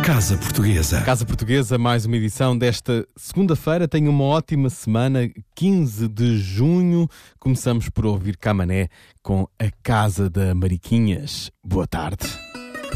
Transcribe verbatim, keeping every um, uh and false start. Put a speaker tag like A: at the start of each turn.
A: Casa Portuguesa.
B: Casa Portuguesa, mais uma edição desta segunda-feira. Tenha uma ótima semana, quinze de junho. Começamos por ouvir Camané com a Casa da Mariquinhas. Boa tarde.